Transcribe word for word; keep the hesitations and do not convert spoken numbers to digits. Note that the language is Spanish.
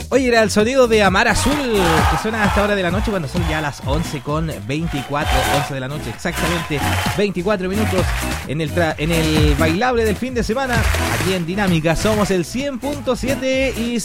Oye, era el sonido de Amar Azul, que suena a esta hora de la noche cuando son ya las once con veinticuatro, once de la noche, exactamente veinticuatro minutos en el, tra- en el bailable del fin de semana. Aquí en Dinámica somos el cien punto siete y